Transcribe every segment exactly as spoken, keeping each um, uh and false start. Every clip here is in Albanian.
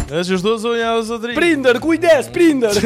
E që shto zonja o zotri. Prindër, kujdes, prindër.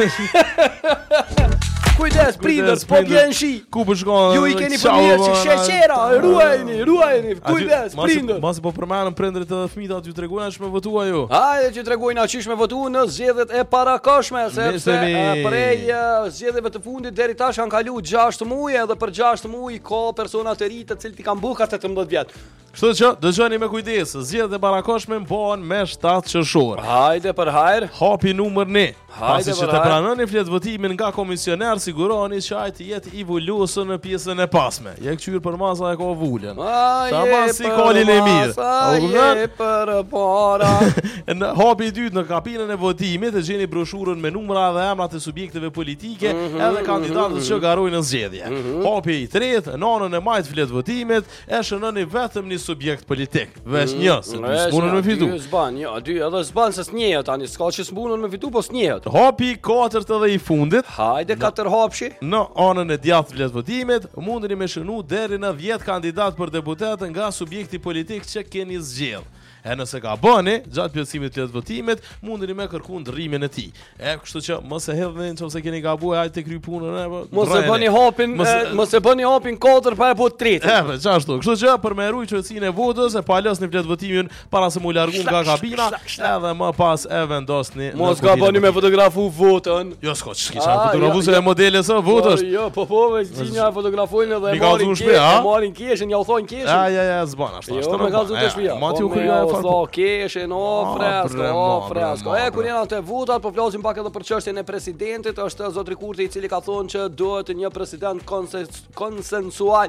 Kujdes, prindër, po bjen shi. Ku po shkon? Ju i keni fëmijë që sheqera, ruajeni, ruajeni, kujdes, prindër. Masi po përmenën prindërit edhe fëmijët aty tregojnë ç'më votua ju. Hajde që tregojnë ç'ish me votu në zgjedhjet e parakoshme, sepse prej zgjedhjeve të fundit deri tash kanë kaluar gjashtë muaj edhe për gjashtë muaj ka persona të ri të cilët i kanë buka tetëmbëdhjetë vjet. Kështu që dëgjoni me kujdes, zgjedhjet e parakoshme bëhen me shtatë qershor. Hajde për hajër. Hapi numër një. Hajde Pasi që të pranoni flet votimin nga komisioner, siguroni që ai të jetë i vulusur në pjesën e pasme. Je kthyer për masa e ka vulën. Tamam si kolin e mirë. Je për para. Në hapi i dytë në kabinën e votimit e gjeni broshurën me numra dhe emrat e subjekteve politike mm -hmm, edhe kandidatët mm -hmm. që garojnë në zgjedhje. Mm -hmm. Hapi i tretë, në anën e majt flet votimit, e shënoni vetëm një subjekt politik. Veç një, se dy s'munën me fitu. Dy s'ban, jo, dy edhe s'ban se s'njehet tani, s'ka që s'munën me fitu, po s'njehet. Hapi i katërt edhe i fundit. Hajde katër hapshi. Në anën e djathtë flet votimit, mundeni me shënu deri në dhjetë kandidat për deputet nga subjekti politik që keni zgjedh. E nëse ka bëni, gjatë plotësimit të votimit, mundeni me kërku ndrrimin e tij. E kështu që mos e hedhni nëse keni gabuar, hajde të kryj punën e. Mos e bëni hapin, mos e bëni hapin katër pa e bë tretë. E, po çashtu. Kështu që për me ruaj qetësinë e votës, e pa lësni flet votimin para se mu largu nga kabina, edhe më pas e vendosni. Mos ka bëni me fotografu votën. Jo, s'ka ç'kisha fotografuese e modeles së votës. Jo, po po, veçinja fotografojnë dhe marrin kesh, marrin keshin, ja u thon keshin. Ja, ja, ja, zban ashtu. Jo, me kallzu të shtëpia. Mati u krija o keshin, o fresko, o fresko. E kur janë të votat, po flasim pak edhe për çështjen e presidentit. Është zotri Kurti i cili ka thonë që duhet një president konsensual.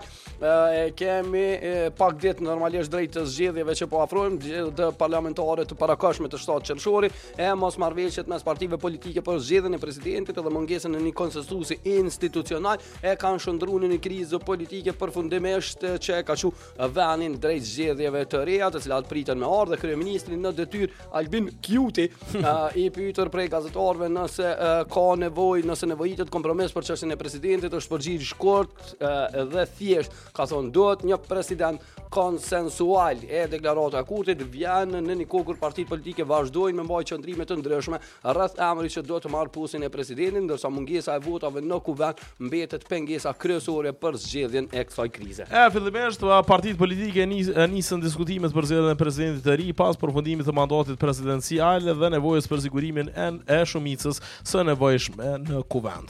E kemi pak ditë normalisht drejt të zgjedhjeve që po afrohen, të parlamentare të parakoshme të shtatë qershorit, e mosmarrveshjet mes partive politike për zgjedhjen e presidentit edhe mungesën e një konsensusi institucional e kanë shndruar në një krizë politike përfundimisht që e ka çu vendin drejt zgjedhjeve të reja, të cilat priten me ardhe. Kryeministri në detyrë Albin Kjuti uh, i pyetur prej gazetarëve nëse uh, ka nevojë, nëse nevojitet kompromis për çështjen e presidentit, është përgjigje shkurt uh, dhe thjesht. Ka thonë duhet një president konsensual. E deklarata e Kurtit vjen në një kohë kur partitë politike vazhdojnë me mbajtje qëndrime të ndryshme rreth emrit që do të marrë postin e presidentit, ndërsa mungesa e votave në kuvend mbetet pengesa kryesore për zgjedhjen e kësaj krize. E fillimisht partitë politike nisën diskutimet për zgjedhjen e presidentit të ri pas përfundimit të mandatit presidencial dhe nevojës për sigurimin e shumicës së nevojshme në kuvend.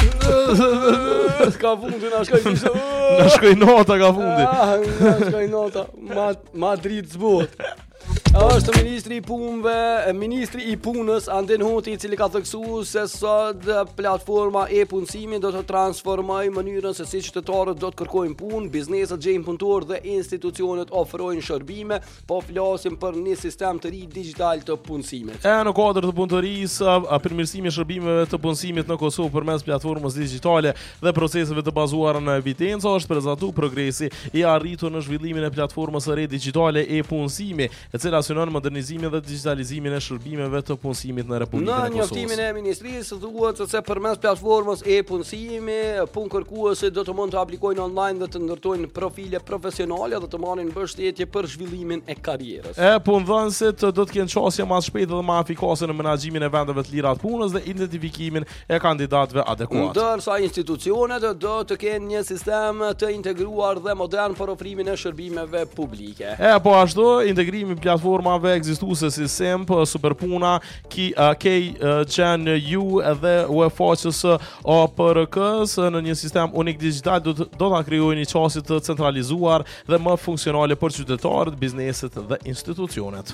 Ka fundi na shkoj kishë. Na shkoj nota ka fundi. Na shkoj nota. Madrid zbut. Është ministri i punëve, ministri i punës Andin Hoti, i cili ka theksuar se sot platforma e punësimit do të transformojë mënyrën se si qytetarët do të kërkojnë punë, bizneset gjejnë punëtor dhe institucionet ofrojnë shërbime, po flasim për një sistem të ri digital të punësimit. E në kuadër të punëtorisë, përmirësimi i shërbimeve të punësimit në Kosovë përmes platformës digjitale dhe proceseve të bazuara në evidencë është prezantuar progresi i arritur në zhvillimin e platformës së re digjitale e punësimit, e cila synon modernizimin dhe digitalizimin e shërbimeve të punësimit në Republikën e Kosovës. Në njoftimin e ministrisë thuhet se përmes platformës e punësimit, punëkërkuesit do të mund të aplikojnë online dhe të ndërtojnë profile profesionale dhe të marrin mbështetje për zhvillimin e karrierës. E punëdhënësit do të kenë çështje më shpejtë dhe më efikase në menaxhimin e vendeve të lira të punës dhe identifikimin e kandidatëve adekuat. Ndërsa institucionet do të kenë një sistem të integruar dhe modern për ofrimin e shërbimeve publike. E po ashtu integrimi platformave ekzistuese si Semp, Superpuna, K Gen U dhe U E F A Q S O P R K-s në një sistem unik digital do të do ta krijojë një çështje të centralizuar dhe më funksionale për qytetarët, bizneset dhe institucionet.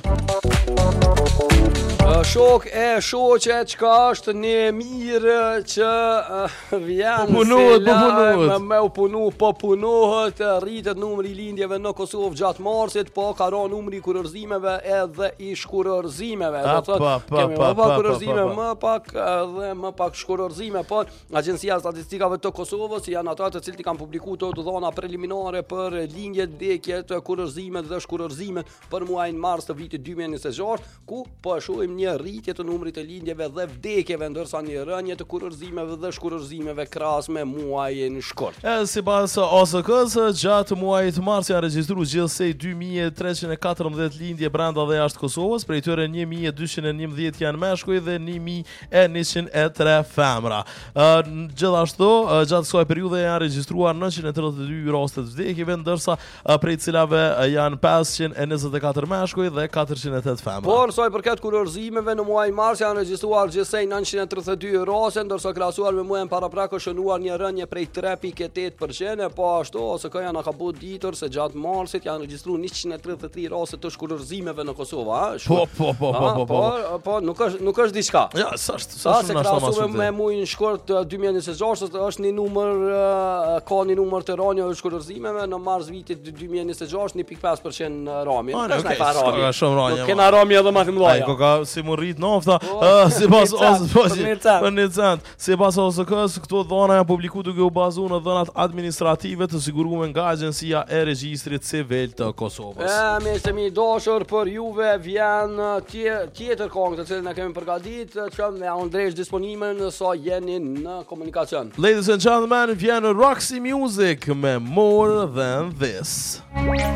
Shok e shoqe çka është një mirë që vjen po punohet, po punohet. Me u punu, po punohet, rritet numri i lindjeve në Kosovë gjatë marsit, po ka rënë numri i kurorëzimeve edhe i shkurorëzimeve. Do thotë kemi më pak kurorëzime, më pak dhe më pak shkurorëzime, po Agjencia e Statistikave të Kosovës janë ata të cilët i kanë publikuar të dhëna preliminare për lindjet, vdekjet, kurorëzimet dhe shkurorëzimet për muajin mars të vitit dy mijë e njëzet e gjashtë, ku po shohim një rritje të numrit të lindjeve dhe vdekjeve, ndërsa një rënje të kurorëzimeve dhe shkurorëzimeve krahas me muajin shkurt. E sipas O S K-s, gjatë muajit mars janë regjistruar gjithsej dy mijë e treqind e katërmbëdhjetë lindje brenda dhe jashtë Kosovës, prej tyre një mijë e dyqind e njëmbëdhjetë janë meshkuj dhe një mijë e njëqind e tre femra. Uh, gjithashtu, uh, gjatë kësaj periudhe janë regjistruar nëntëqind e tridhjetë e dy raste të vdekjeve, ndërsa uh, prej cilave uh, janë pesëqind e njëzet e katër meshkuj dhe katërqind e tetë femra. Por sa i përket kurorëzimeve në muajin mars janë regjistruar gjithsej nëntëqind e tridhjetë e dy raste, ndërsa krahasuar me muajin paraprak është shënuar një rënje prej tre pikë tetë përqind, po ashtu ose ka janë ka bu ditur se gjatë marsit janë regjistruar njëqind e tridhjetë e tre raste të shkurorëzimeve në Kosovë, ha? Po, po, po, po, po, po, po, nuk është nuk është diçka. Ja, s'është, s'është na krahasuar me muajin shkurt dy mijë e njëzet e gjashtë është një numër ka një numër të rënje të shkurorëzimeve në mars vitit dy mijë e njëzet e gjashtë një pikë pesë përqind rami. Është pa rami. Ka shumë rënje. Kena rami edhe më të mëdha. Ai ka si mu rrit nofta, sipas ose për një cent. Sipas O S K-s, këto dhëna janë publikuar duke u bazuar në dhënat administrative të siguruara nga Agjencia e Regjistrit Civil të Kosovës. E, me se mi dashur për juve vjen tjetër këngë të cilën ne kemi përgatitur, që me Andresh disponibël nëse jeni në komunikacion. Ladies and gentlemen, vjen Roxy Music me More Than This.